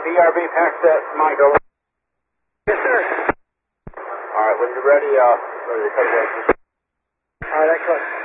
BRB pack set, Mike, over. Yes, sir. All right, when you're ready to cut away. All right, I cut.